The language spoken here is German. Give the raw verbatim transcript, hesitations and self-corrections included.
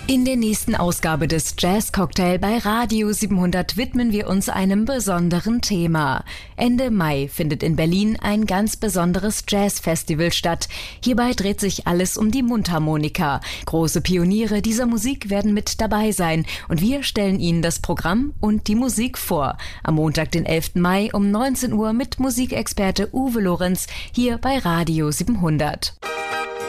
In der nächsten Ausgabe des Jazz Cocktail bei Radio siebenhundert widmen wir uns einem besonderen Thema. Ende Mai findet in Berlin ein ganz besonderes Jazzfestival statt. Hierbei dreht sich alles um die Mundharmonika. Große Pioniere dieser Musik werden mit dabei sein und wir stellen Ihnen das Programm und die Musik vor. Am Montag, den elften Mai um neunzehn Uhr mit Musikexperte Uwe Lorenz hier bei Radio siebenhundert.